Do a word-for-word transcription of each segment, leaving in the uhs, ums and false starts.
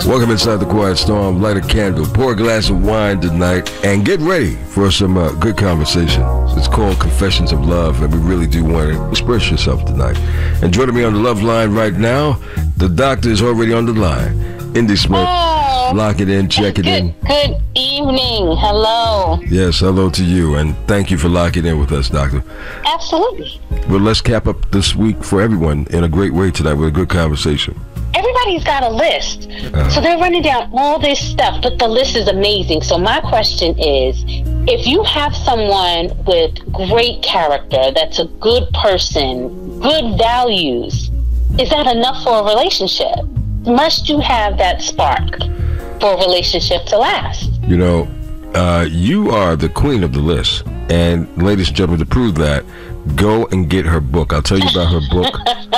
Welcome inside the Quiet Storm. Light a candle, pour a glass of wine tonight, and get ready for some uh, good conversation. It's called Confessions of Love, and we really do want to express yourself tonight. And joining me on the love line right now, the doctor is already on the line. Indy Smith, oh, lock it in, check it good, in. Good evening. Hello. Yes, hello to you, and thank you for locking in with us, doctor. Absolutely. Well, let's cap up this week for everyone in a great way tonight with a good conversation. Everybody's got a list. Uh-huh. So they're running down all this stuff, but the list is amazing. So my question is, if you have someone with great character, that's a good person, good values, is that enough for a relationship? Must you have that spark for a relationship to last? You know, uh, you are the queen of the list. And ladies and gentlemen, to prove that, go and get her book. I'll tell you about her book.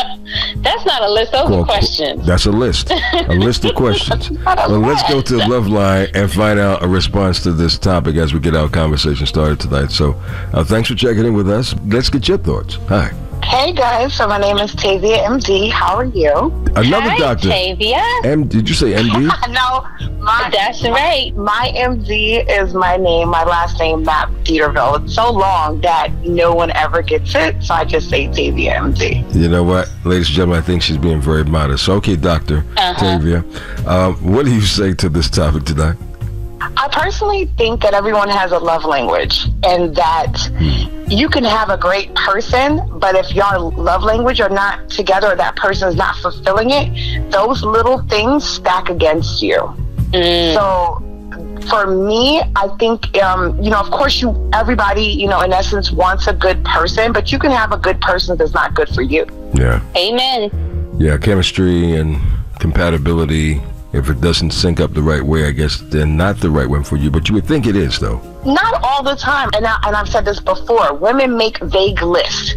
That's not a list, those Well, are questions. That's a list. A list of questions. Well, let's go to the love line and find out a response to this topic as we get our conversation started tonight. So uh, thanks for checking in with us. Let's get your thoughts. Hi. Hey guys, so my name is Tavia M D. How are you? Another Hi, doctor. Tavia. M. Did you say M D? No, my, That's right. my M D is my name, my last name, Matt Dieterville. It's so long that no one ever gets it, so I just say Tavia M D. You know what, ladies and gentlemen, I think she's being very modest. So, okay, Doctor Uh-huh. Tavia, um, what do you say to this topic tonight? I personally think that everyone has a love language, and that you can have a great person, but if your love language are not together, or that person is not fulfilling it, those little things stack against you. Mm. So for me, I think, um, you know, of course, you everybody, you know, in essence, wants a good person, but you can have a good person that's not good for you. Yeah. Amen. Yeah, chemistry and compatibility. If it doesn't sync up the right way, I guess they're not the right one for you. But you would think it is, though. Not all the time. And, I, and I've said this before. Women make vague lists.